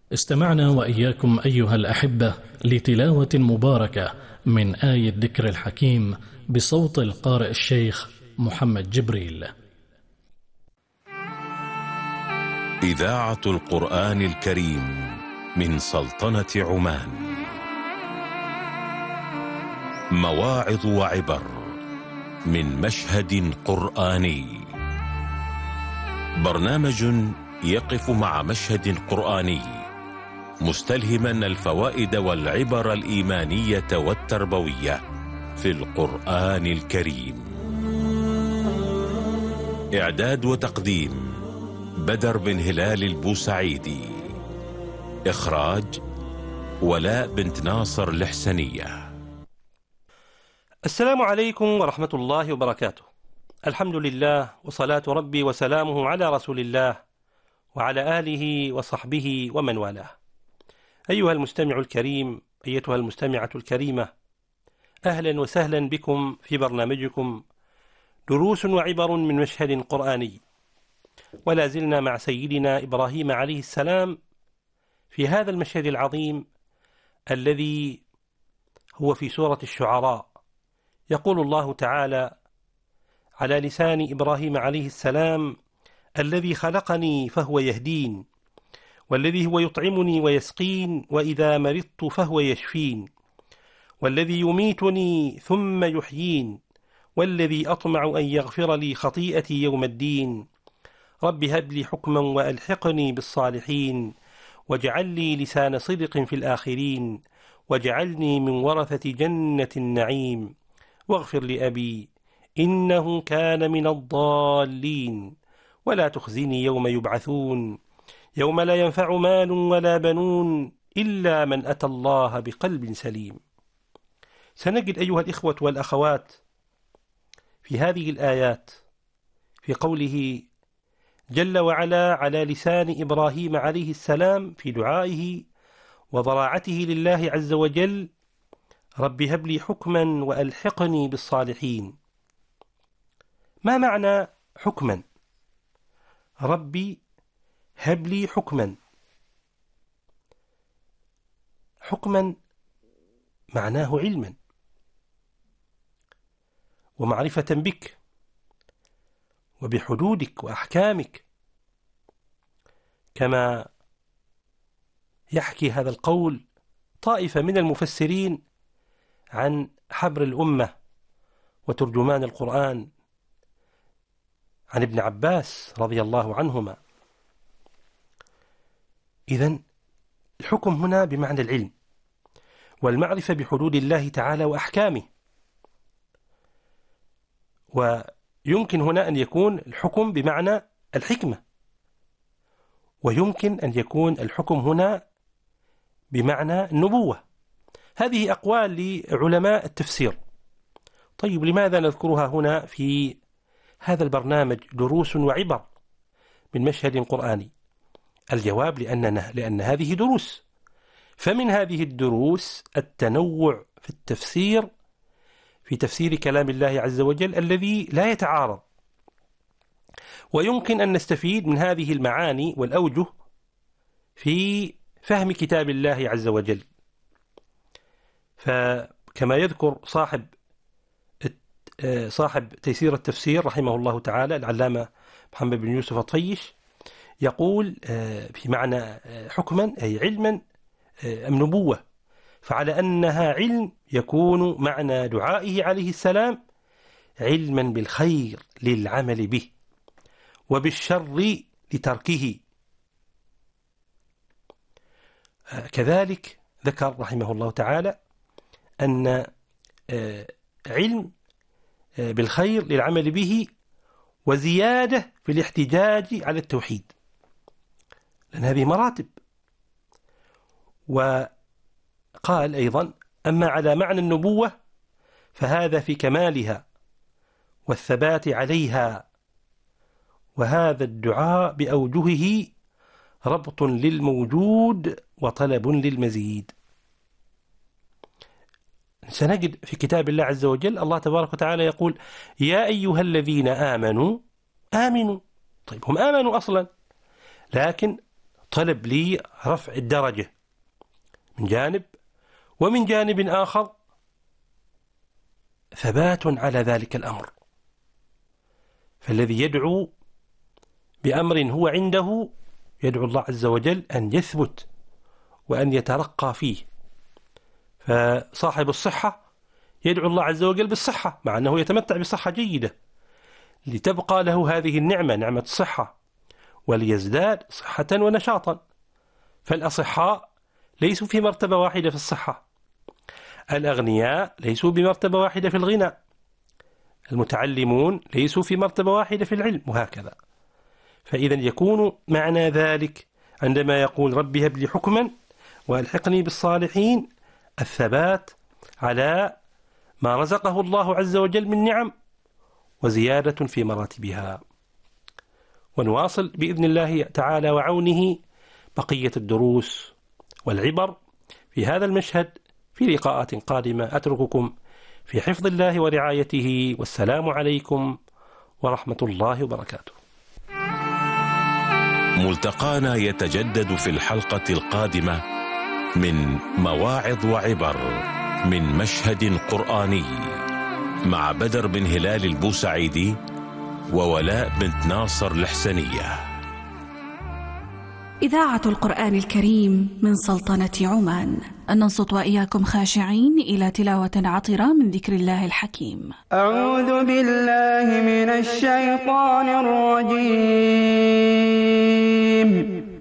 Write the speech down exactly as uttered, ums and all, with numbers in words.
استمعنا وإياكم أيها الأحبة لتلاوة مباركة من آية ذكر الحكيم بصوت القارئ الشيخ محمد جبريل. إذاعة القرآن الكريم من سلطنة عمان. مواعظ وعبر من مشهد قرآني. برنامج يقف مع مشهد قرآني مستلهما الفوائد والعبر الإيمانية والتربوية في القرآن الكريم. إعداد وتقديم بدر بن هلال البوسعيدي. إخراج ولاء بنت ناصر الحسنية. السلام عليكم ورحمة الله وبركاته. الحمد لله وصلاة ربي وسلامه على رسول الله وعلى آله وصحبه ومن والاه. أيها المستمع الكريم، أيتها المستمعة الكريمة، أهلا وسهلا بكم في برنامجكم دروس وعبر من مشهد قرآني. ولا زلنا مع سيدنا إبراهيم عليه السلام في هذا المشهد العظيم الذي هو في سورة الشعراء. يقول الله تعالى على لسان إبراهيم عليه السلام: الذي خلقني فهو يهدين، والذي هو يطعمني ويسقين، وإذا مرضت فهو يشفين، والذي يميتني ثم يحيين، والذي أطمع أن يغفر لي خطيئتي يوم الدين. رب هب لي حكما وألحقني بالصالحين، واجعل لي لسان صدق في الآخرين، واجعلني من ورثة جنة النعيم، واغفر لأبي إنه كان من الضالين، ولا تخزني يوم يبعثون، يوم لا ينفع مال ولا بنون إلا من أتى الله بقلب سليم. سنجد أيها الإخوة والأخوات في هذه الآيات في قوله جل وعلا على لسان إبراهيم عليه السلام في دعائه وضراعته لله عز وجل: رب هب لي حكما وألحقني بالصالحين. ما معنى حكما؟ ربي هب لي حكما. حكما معناه علما ومعرفة بك وبحدودك وأحكامك، كما يحكي هذا القول طائفة من المفسرين عن حبر الأمة وترجمان القرآن عن ابن عباس رضي الله عنهما. إذن الحكم هنا بمعنى العلم والمعرفة بحدود الله تعالى وأحكامه. ويمكن هنا أن يكون الحكم بمعنى الحكمة، ويمكن أن يكون الحكم هنا بمعنى النبوة. هذه أقوال لعلماء التفسير. طيب، لماذا نذكرها هنا في هذا البرنامج دروس وعبر من مشهد قرآني؟ الجواب لأننا لأن هذه دروس، فمن هذه الدروس التنوع في التفسير، في تفسير كلام الله عز وجل الذي لا يتعارض، ويمكن أن نستفيد من هذه المعاني والأوجه في فهم كتاب الله عز وجل. فكما يذكر صاحب صاحب تيسير التفسير رحمه الله تعالى العلامة محمد بن يوسف الطيش، يقول في معنى حكما أي علما أم نبوة، فعلى أنها علم يكون معنى دعائه عليه السلام علما بالخير للعمل به وبالشر لتركه. كذلك ذكر رحمه الله تعالى أن علم بالخير للعمل به وزيادة في الاحتجاج على التوحيد، لأن هذه مراتب. وقال أيضا: أما على معنى النبوة فهذا في كمالها والثبات عليها، وهذا الدعاء بأوجهه ربط للموجود وطلب للمزيد. سنجد في كتاب الله عز وجل الله تبارك وتعالى يقول: يا أيها الذين آمنوا آمنوا. طيب، هم آمنوا أصلا، لكن طلب لرفع الدرجة من جانب، ومن جانب آخر ثبات على ذلك الأمر. فالذي يدعو بأمر هو عنده يدعو الله عز وجل أن يثبت وأن يترقى فيه. فصاحب الصحة يدعو الله عز وجل بالصحة مع أنه يتمتع بصحة جيدة، لتبقى له هذه النعمة، نعمة الصحة، وليزداد صحة ونشاطا. فالأصحاء ليسوا في مرتبة واحدة في الصحة، الأغنياء ليسوا بمرتبة واحدة في الغنى، المتعلمون ليسوا في مرتبة واحدة في العلم، وهكذا. فإذا يكون معنى ذلك عندما يقول رب هب لي حكما وألحقني بالصالحين الثبات على ما رزقه الله عز وجل من نعم وزيادة في مراتبها. ونواصل بإذن الله تعالى وعونه بقية الدروس والعبر في هذا المشهد في لقاءات قادمة. أترككم في حفظ الله ورعايته، والسلام عليكم ورحمة الله وبركاته. ملتقانا يتجدد في الحلقة القادمة من مواعظ وعبر من مشهد قرآني مع بدر بن هلال البوسعيدي وولاء بنت ناصر الحسنية. إذاعة القرآن الكريم من سلطنة عمان. أن ننصت وإياكم خاشعين إلى تلاوة عطرة من ذكر الله الحكيم. أعوذ بالله من الشيطان الرجيم.